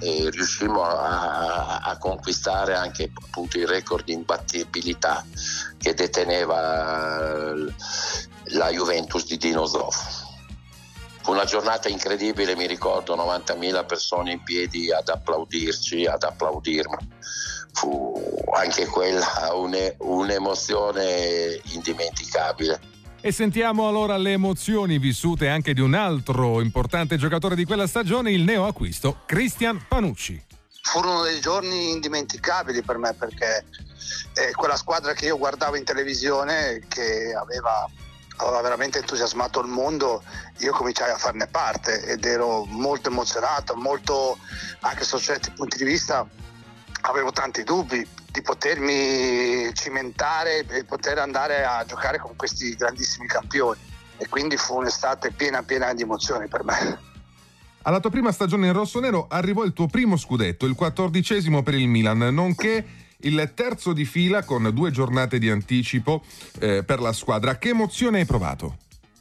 e riuscimmo a conquistare anche appunto il record di imbattibilità che deteneva la Juventus di Dino Zoff. Fu una giornata incredibile, mi ricordo 90.000 persone in piedi ad applaudirci, ad applaudirmi. Fu anche quella un'emozione indimenticabile. E sentiamo allora le emozioni vissute anche di un altro importante giocatore di quella stagione, il neoacquisto Cristian Panucci. Furono dei giorni indimenticabili per me, perché quella squadra che io guardavo in televisione, che aveva veramente entusiasmato il mondo, io cominciai a farne parte ed ero molto emozionato, molto, anche sotto certi punti di vista avevo tanti dubbi di potermi cimentare e poter andare a giocare con questi grandissimi campioni, e quindi fu un'estate piena di emozioni per me. Alla tua prima stagione in rossonero arrivò il tuo primo scudetto, il 14° per il Milan, nonché il terzo di fila con 2 giornate di anticipo per la squadra. Che emozione hai provato?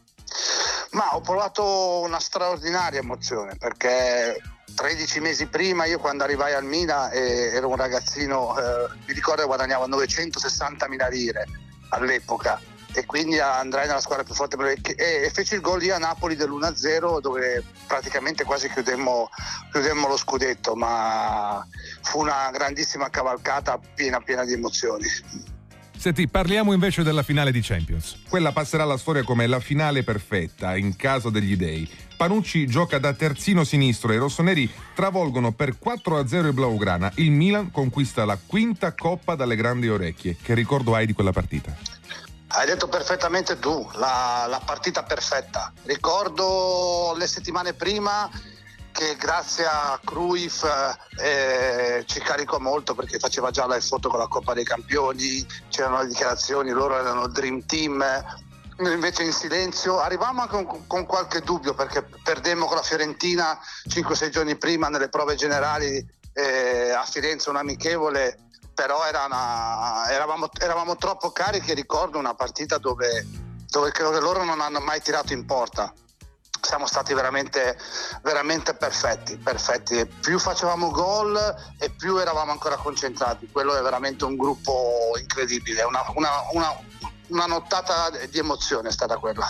Ma ho provato una straordinaria emozione, perché 13 mesi prima, io quando arrivai al Milan ero un ragazzino, mi ricordo che guadagnavo 960.000 lire all'epoca, e quindi andrai nella squadra più forte e feci il gol lì a Napoli dell'1-0, dove praticamente quasi chiudemmo lo scudetto, ma fu una grandissima cavalcata piena di emozioni. Senti, parliamo invece della finale di Champions. Quella passerà alla storia come la finale perfetta, in caso degli dei. Panucci gioca da terzino sinistro e i rossoneri travolgono per 4-0 i Blaugrana. Il Milan conquista la 5ª coppa dalle grandi orecchie. Che ricordo hai di quella partita? Hai detto perfettamente tu, la partita perfetta. Ricordo le settimane prima che grazie a Cruyff ci caricò molto, perché faceva già le foto con la Coppa dei Campioni, c'erano le dichiarazioni, loro erano il Dream Team. Noi invece in silenzio arrivavamo anche con qualche dubbio, perché perdemmo con la Fiorentina 5-6 giorni prima nelle prove generali a Firenze, un amichevole, però eravamo troppo carichi. Ricordo una partita dove credo che loro non hanno mai tirato in porta. Siamo stati veramente perfetti, e più facevamo gol e più eravamo ancora concentrati. Quello è veramente un gruppo incredibile, una nottata di emozione è stata quella.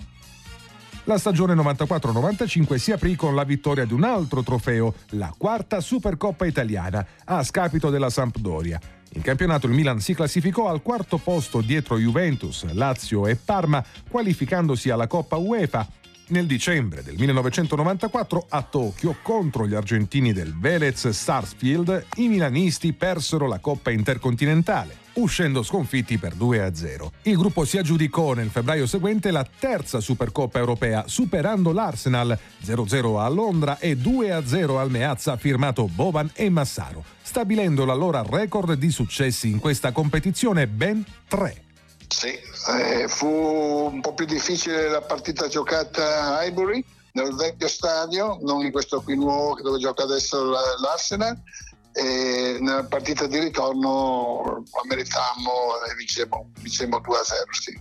La stagione 94-95 si aprì con la vittoria di un altro trofeo, la 4ª Supercoppa italiana, a scapito della Sampdoria. In campionato il Milan si classificò al 4º posto dietro Juventus, Lazio e Parma, qualificandosi alla Coppa UEFA. Nel dicembre del 1994, a Tokyo, contro gli argentini del Velez Sarsfield, i milanisti persero la Coppa Intercontinentale, uscendo sconfitti per 2-0. Il gruppo si aggiudicò nel febbraio seguente la terza Supercoppa europea, superando l'Arsenal 0-0 a Londra e 2-0 al Meazza, firmato Boban e Massaro, stabilendo l'allora record di successi in questa competizione, ben 3. Sì, fu un po' più difficile la partita giocata a Highbury, nel vecchio stadio, non in questo qui nuovo dove gioca adesso l'Arsenal, e nella partita di ritorno la meritammo e vincemmo 2-0, sì,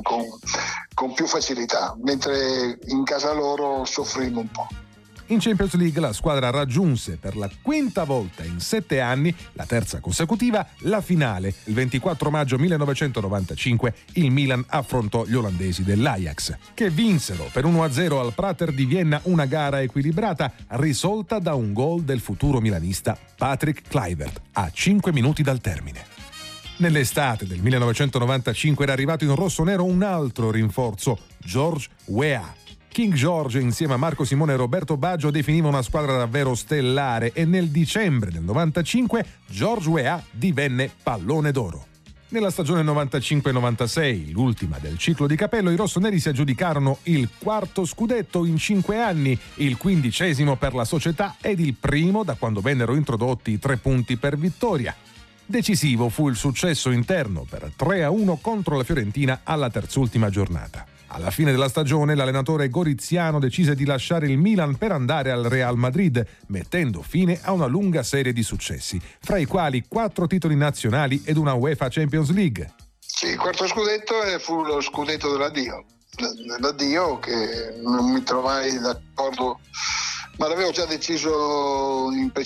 con più facilità, mentre in casa loro soffrimmo un po'. In Champions League la squadra raggiunse per la 5ª volta in 7 anni, la terza consecutiva, la finale. Il 24 maggio 1995 il Milan affrontò gli olandesi dell'Ajax, che vinsero per 1-0 al Prater di Vienna, una gara equilibrata risolta da un gol del futuro milanista Patrick Kluivert a 5 minuti dal termine. Nell'estate del 1995 era arrivato in rossonero un altro rinforzo, Georges Weah. King George, insieme a Marco Simone e Roberto Baggio, definiva una squadra davvero stellare, e nel dicembre del 95 Georges Weah divenne pallone d'oro. Nella stagione 95-96, l'ultima del ciclo di Capello, i rossoneri si aggiudicarono il 4º scudetto in 5 anni, il 15° per la società ed il primo da quando vennero introdotti i 3 punti per vittoria. Decisivo fu il successo interno per 3-1 contro la Fiorentina alla terzultima giornata. Alla fine della stagione l'allenatore goriziano decise di lasciare il Milan per andare al Real Madrid, mettendo fine a una lunga serie di successi, fra i quali 4 titoli nazionali ed una UEFA Champions League. Sì, il 4º scudetto fu lo scudetto dell'addio, che non mi trovai d'accordo, ma l'avevo già deciso in